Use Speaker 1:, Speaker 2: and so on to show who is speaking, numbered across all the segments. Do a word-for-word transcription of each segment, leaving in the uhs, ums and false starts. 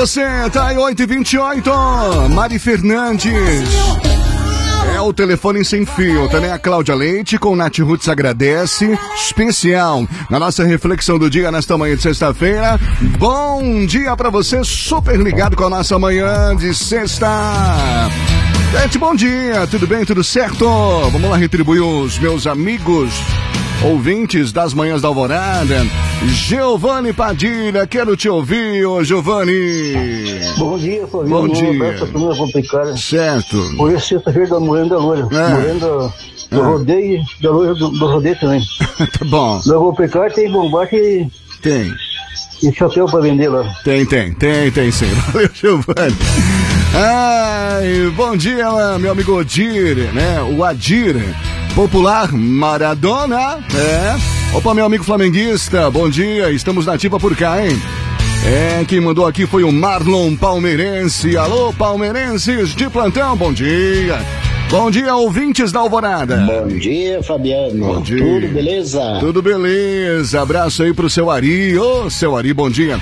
Speaker 1: você, tá aí oito e vinte e oito. Mari Fernandes. É o telefone sem fio, também a Cláudia Leite com Nath Roots agradece, especial na nossa reflexão do dia nesta manhã de sexta-feira. Bom dia pra você, super ligado com a nossa manhã de sexta. Gente, bom dia, tudo bem, tudo certo? Vamos lá retribuir os meus amigos ouvintes das manhãs da Alvorada. Giovanni Padilha, quero te ouvir, ô Giovanni.
Speaker 2: Bom dia, Flavinho.
Speaker 1: Bom dia.
Speaker 2: Primeira complicada.
Speaker 1: Certo.
Speaker 2: Hoje é sexta-feira da Morena da Loura.
Speaker 1: É.
Speaker 2: Morena do
Speaker 1: É.
Speaker 2: rodeio e da Loura do, do rodeio também.
Speaker 1: Tá bom.
Speaker 2: Da complicada tem bombacha e,
Speaker 1: Tem,
Speaker 2: e chapéu pra vender lá.
Speaker 1: tem, tem, tem, tem sim. Valeu, Giovanni. Ai, bom dia, meu amigo Odir, né? O Adir, popular Maradona, é. Opa, meu amigo flamenguista, bom dia, estamos na ativa por cá, hein? É, quem mandou aqui foi o Marlon Palmeirense. Alô, palmeirenses de plantão, bom dia. Bom dia, ouvintes da Alvorada.
Speaker 3: Bom dia, Fabiano.
Speaker 1: Bom dia.
Speaker 3: Tudo beleza?
Speaker 1: Tudo beleza, abraço aí pro seu Ari. Ô, seu Ari, bom dia.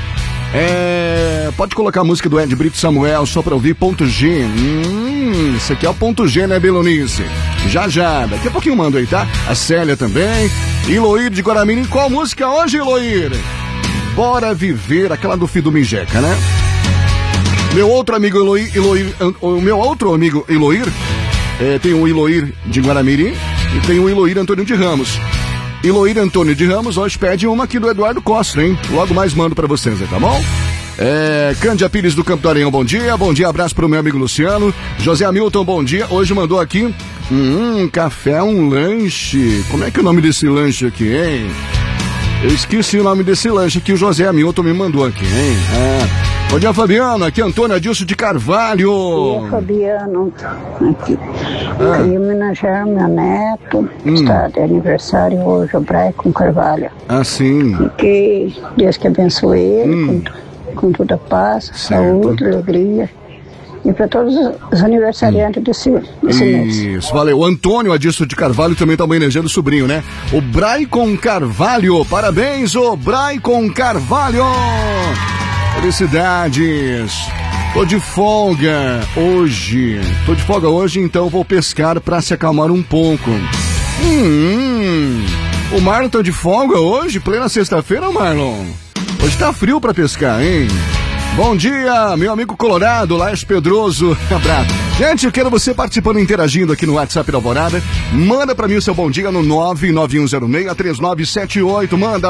Speaker 1: É, pode colocar a música do Ed Brito Samuel só pra ouvir ponto G. Hum, isso aqui é o ponto G, né, Belonice? Já, já, daqui a pouquinho mando aí, tá? A Célia também. Iloir de Guaramirim, qual música hoje, Iloir? Bora Viver, aquela do Fido Mijeca, né? Meu outro amigo Iloir, Iloir o meu outro amigo Iloir, é, tem o Iloir de Guaramirim e tem o Iloir Antônio de Ramos. Iloir Antônio de Ramos, hoje pede uma aqui do Eduardo Costa, hein? Logo mais mando pra vocês, tá bom? É, Cândia Pires do Campo do Areião, bom dia. Bom dia, abraço pro meu amigo Luciano. José Hamilton, bom dia. Hoje mandou aqui um café, um lanche. Como é que é o nome desse lanche aqui, hein? Eu esqueci o nome desse lanche que o José Hamilton me mandou aqui, hein? É. Bom dia, Fabiano. Aqui é Antônio Adilson de Carvalho.
Speaker 4: Bom dia, Fabiano. Aqui.
Speaker 1: Ah.
Speaker 4: Queria homenagear meu neto, que
Speaker 1: Hum.
Speaker 4: está de aniversário hoje, o Braicon Carvalho.
Speaker 1: Ah, sim.
Speaker 4: Que Deus que abençoe ele
Speaker 1: Hum.
Speaker 4: com, com toda a paz,
Speaker 1: Certo.
Speaker 4: saúde, alegria. E para todos os aniversariantes desse, desse mês.
Speaker 1: Isso, valeu. O Antônio Adilson de Carvalho também tá homenageando o sobrinho, né? O Braicon Carvalho. Parabéns, o Braicon Carvalho. Felicidades. Tô de folga hoje. Tô de folga hoje, então vou pescar pra se acalmar um pouco. Hum, o Marlon tá de folga hoje, plena sexta-feira, Marlon? Hoje tá frio pra pescar, hein? Bom dia, meu amigo Colorado, Laércio Pedroso. Abraço. Gente, eu quero você participando, interagindo aqui no WhatsApp da Alvorada. Manda pra mim o seu bom dia no nove nove um zero seis três nove sete oito. Manda.